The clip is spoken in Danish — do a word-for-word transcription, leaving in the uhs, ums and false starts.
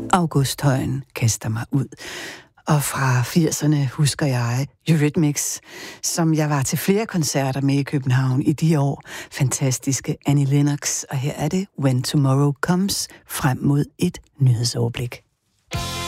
Augusthøjen kaster mig ud. Og fra firserne husker jeg Eurythmics, som jeg var til flere koncerter med i København i de år. Fantastiske Annie Lennox, og her er det When Tomorrow Comes, frem mod et nyhedsoverblik.